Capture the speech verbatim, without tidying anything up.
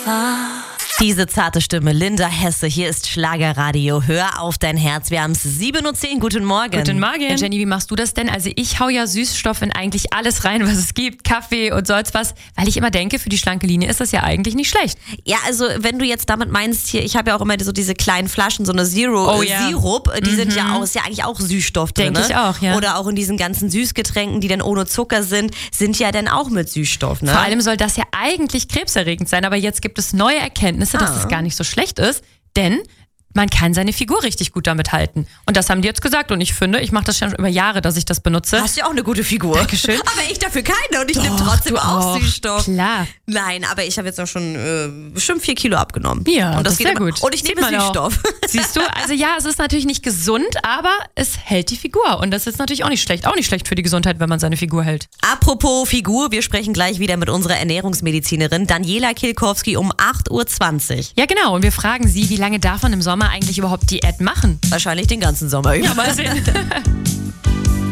Diese zarte Stimme, Linda Hesse, hier ist Schlagerradio. Hör auf dein Herz. Wir haben es sieben Uhr zehn. Guten Morgen. Guten Morgen. Ja, Jenny, wie machst du das denn? Also ich hau ja Süßstoff in eigentlich alles rein, was es gibt. Kaffee und sonst was. Weil ich immer denke, für die schlanke Linie ist das ja eigentlich nicht schlecht. Ja, also wenn du jetzt damit meinst, hier, ich habe ja auch immer so diese kleinen Flaschen, so eine Zero oh, ja. Sirup, die mhm. sind ja auch, ist ja eigentlich auch Süßstoff drin. Denke ich auch, ja. Oder auch in diesen ganzen Süßgetränken, die dann ohne Zucker sind, sind ja dann auch mit Süßstoff. Ne? Vor allem soll das ja eigentlich krebserregend sein, aber jetzt gibt es neue Erkenntnisse, dass Ah. es gar nicht so schlecht ist, denn man kann seine Figur richtig gut damit halten. Und das haben die jetzt gesagt und ich finde, ich mache das schon über Jahre, dass ich das benutze. Hast ja auch eine gute Figur. Dankeschön. Aber ich dafür keine und ich Doch, nehme trotzdem du auch, auch. Süßstoff. Klar. Nein, aber ich habe jetzt auch schon äh, bestimmt vier Kilo abgenommen. Ja, und das ist geht sehr immer, gut. Und ich Sieht nehme man auch. Süßstoff. Siehst du, also ja, es ist natürlich nicht gesund, aber es hält die Figur. Und das ist natürlich auch nicht schlecht. Auch nicht schlecht für die Gesundheit, wenn man seine Figur hält. Apropos Figur, wir sprechen gleich wieder mit unserer Ernährungsmedizinerin Daniela Kilkowski um acht Uhr zwanzig. Ja, genau. Und wir fragen sie, wie lange darf man im Sommer eigentlich überhaupt Diät machen? Wahrscheinlich den ganzen Sommer über. Ja, mal sehen.